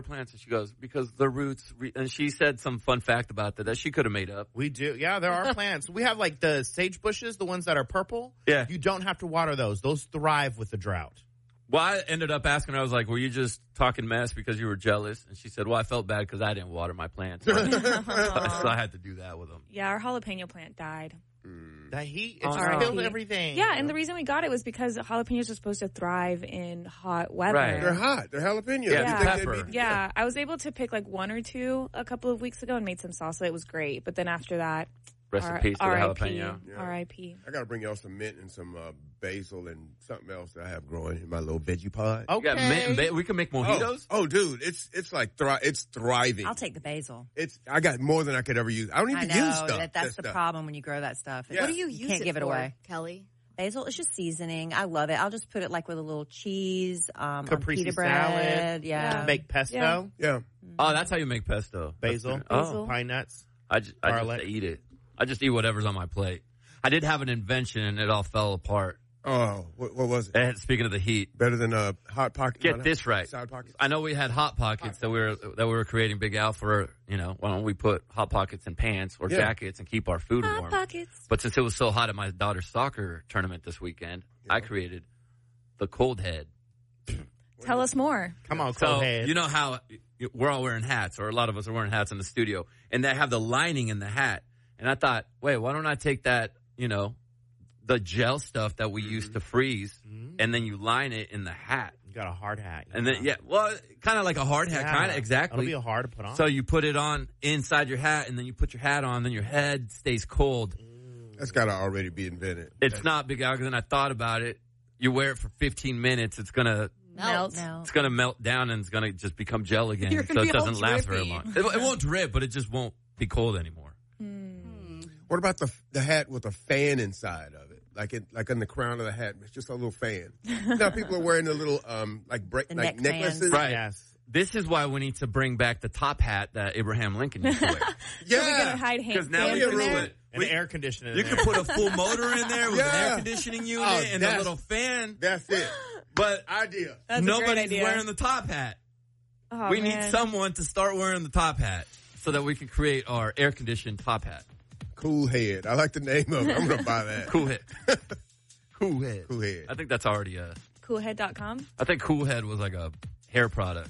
plants? And she goes, because the roots, and she said some fun fact about that she could have made up. We do. Yeah, there are plants. We have like the sage bushes, the ones that are purple. Yeah. You don't have to water those. Those thrive with the drought. Well, I ended up asking her, I was like, were you just talking mess because you were jealous? And she said, well, I felt bad because I didn't water my plants. So I had to do that with them. Yeah, our jalapeno plant died. That heat, it's no. killed everything. Yeah, and the reason we got it was because jalapenos are supposed to thrive in hot weather. Right. They're hot. They're jalapenos. Yeah, You think pepper. they'd be- Yeah, I was able to pick like one or two a couple of weeks ago and made some salsa. It was great. But then after that, Rest in peace to the jalapeno. R.I.P. I got to bring y'all some mint and some basil and something else that I have growing in my little veggie pod. Okay. Yeah, mint and we can make mojitos. Oh, dude, it's like it's thriving. I'll take the basil. I got more than I could ever use. I don't even use stuff. That's the stuff. problem when you grow that stuff. Yeah. What do you use can't it give it for, away. Kelly? Basil, it's just seasoning. I love it. I'll just put it like with a little cheese, on Caprese pita bread. salad. Yeah. Make pesto. Yeah. Oh, that's how you make pesto. Basil. Oh, Pine nuts. I just eat it. I just eat whatever's on my plate. I did have an invention and it all fell apart. Oh, what was it? And speaking of the heat, Better than Hot Pocket? get this right. Side Pockets? I know we had Hot Pockets that we were creating Big Al for. Why don't we put Hot Pockets in pants or jackets and keep our food Hot warm? pockets. But since it was so hot at my daughter's soccer tournament this weekend, I created the Cold Head. Tell us more. Come on, So cold head. you know how we're all wearing hats, or a lot of us are wearing hats in the studio, and they have the lining in the hat. And I thought, wait, why don't I take that, the gel stuff that we used to freeze, and then you line it in the hat. You got a hard hat. And then, kind of like a hard hat, kind of, exactly. It'll be hard to put on. So you put it on inside your hat, and then you put your hat on, then your head stays cold. That's got to already be invented. It's not Big Al, because then I thought about it. You wear it for 15 minutes, it's going to... Melt. It's going to melt down and it's going to just become gel again. You're So gonna it be all doesn't last very drippy. long. It won't drip, but it just won't be cold anymore. What about the hat with a fan inside of it? Like in the crown of the hat, it's just a little fan. Now people are wearing the little neck necklaces. fans. Right. Yes. This is why we need to bring back the top hat that Abraham Lincoln used to wear. Yeah. So we gotta hide Because Hank now Pym we in can there? do it. And air conditioning. You can put a full motor in there with an Yeah. air conditioning unit Oh, and a that's- little fan. That's it. But Idea. That's a great nobody's idea. wearing the top hat. Oh, We man. need someone to start wearing the top hat so that we can create our air conditioned top hat. Cool head. I like the name of it. I'm going to buy that. Cool Head. Cool Head. Cool head. I think that's already Coolhead.com. I think Cool Head was like a hair product.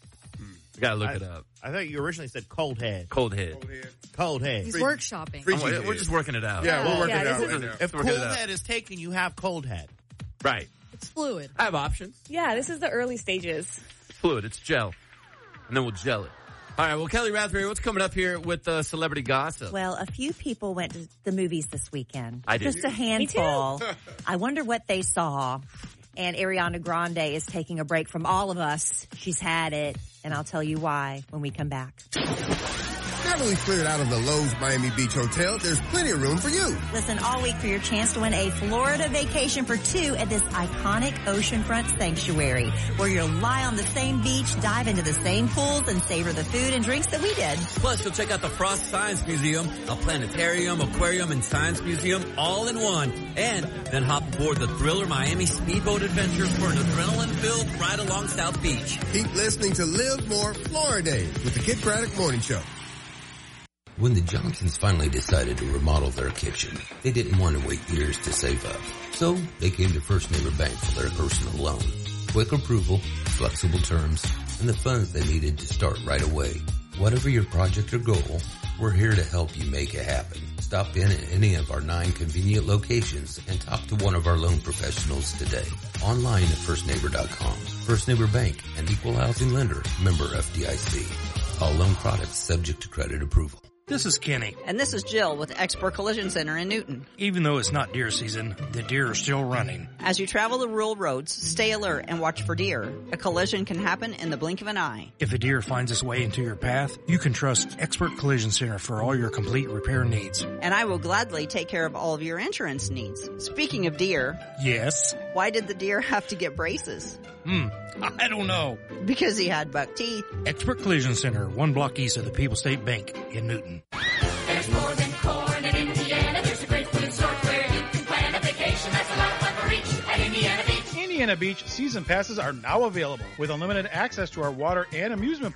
You gotta look it up. I thought you originally said cold head. Cold Head. Cool head. Cold head. He's workshopping. Free- We're just working it out. Yeah, we're working Yeah, it out this right is- now. If Working cold it out. head is taken, you have cold head. Right. It's fluid. I have options. Yeah, this is the early stages. It's fluid. It's gel. And then we'll gel it. All right. Well, Kelly Raspberry, what's coming up here with celebrity gossip? Well, a few people went to the movies this weekend. I did. Just a handful. I wonder what they saw. And Ariana Grande is taking a break from all of us. She's had it. And I'll tell you why when we come back. Now that we've cleared out of the Lowe's Miami Beach Hotel, there's plenty of room for you. Listen all week for your chance to win a Florida vacation for two at this iconic oceanfront sanctuary, where you'll lie on the same beach, dive into the same pools, and savor the food and drinks that we did. Plus, you'll check out the Frost Science Museum, a planetarium, aquarium, and science museum all in one. And then hop aboard the Thriller Miami Speedboat Adventure for an adrenaline-filled ride along South Beach. Keep listening to Live More Florida Day with the Kid Braddock Morning Show. When the Johnsons finally decided to remodel their kitchen, they didn't want to wait years to save up. So they came to First Neighbor Bank for their personal loan. Quick approval, flexible terms, and the funds they needed to start right away. Whatever your project or goal, we're here to help you make it happen. Stop in at any of our 9 convenient locations and talk to one of our loan professionals today. Online at firstneighbor.com. First Neighbor Bank, an equal housing lender, member FDIC. All loan products subject to credit approval. This is Kenny. And this is Jill with Expert Collision Center in Newton. Even though it's not deer season, the deer are still running. As you travel the rural roads, stay alert and watch for deer. A collision can happen in the blink of an eye. If a deer finds its way into your path, you can trust Expert Collision Center for all your complete repair needs. And I will gladly take care of all of your insurance needs. Speaking of deer, Yes? why did the deer have to get braces? I don't know. Because he had buck teeth. Expert Collision Center, 1 block east of the People's State Bank in Newton. There's more than corn in Indiana. There's a great food resort where you can plan a vacation. That's a lot of fun for each at Indiana Beach. Indiana Beach season passes are now available with unlimited access to our water and amusement